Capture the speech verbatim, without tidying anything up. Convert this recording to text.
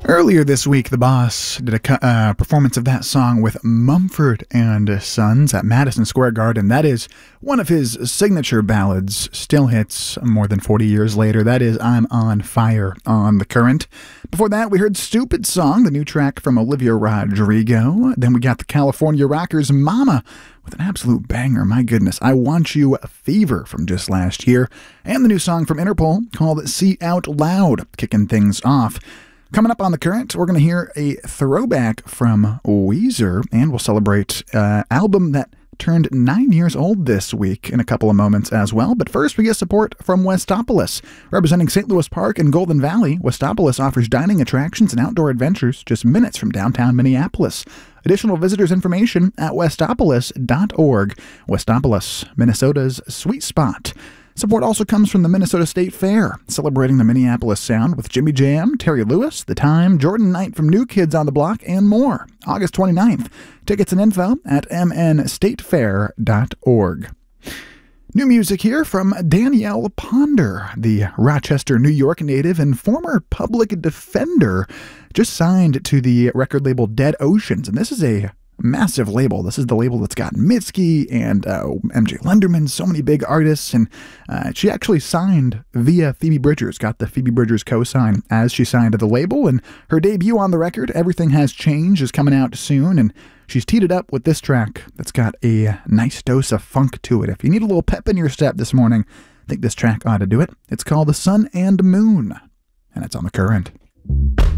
Earlier this week, The Boss did a co- uh, performance of that song with Mumford and Sons at Madison Square Garden. That is one of his signature ballads, still hits more than forty years later. That is I'm on Fire on The Current. Before that, we heard Stupid Song, the new track from Olivia Rodrigo. Then we got the California Rockers' Mama with an absolute banger. My goodness, I Want You Fever from just last year. And the new song from Interpol called See Out Loud, kicking things off. Coming up on The Current, we're going to hear a throwback from Weezer, and we'll celebrate an album that turned nine years old this week in a couple of moments as well. But first, we get support from Westopolis. Representing Saint Louis Park and Golden Valley, Westopolis offers dining attractions and outdoor adventures just minutes from downtown Minneapolis. Additional visitors information at westopolis dot org. Westopolis, Minnesota's sweet spot. Support also comes from the Minnesota State Fair, celebrating the Minneapolis sound with Jimmy Jam, Terry Lewis, The Time, Jordan Knight from New Kids on the Block, and more. August twenty-ninth. Tickets and info at m n state fair dot org. New music here from Danielle Ponder, the Rochester, New York native and former public defender, just signed to the record label Dead Oceans, and this is a massive label. This is the label that's got Mitski and uh, M J Lenderman, so many big artists, and uh, she actually signed via Phoebe Bridgers, got the Phoebe Bridgers co-sign as she signed to the label, and her debut on the record, Everything Has Changed, is coming out soon, and she's teed it up with this track that's got a nice dose of funk to it. If you need a little pep in your step this morning, I think this track ought to do it. It's called The Sun and Moon, and it's on The Current.